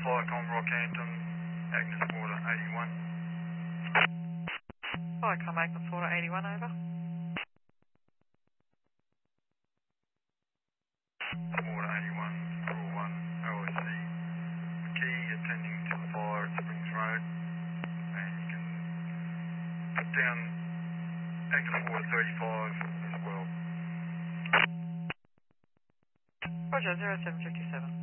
Fire Com Rockhampton, Agnes Water 81. Viacom Agnes Water 81, over. Water 81, Call 1, OSC. McKee attending to the fire at Springs Road. And you can put down Agnes Water 35 as well. Roger, 0757.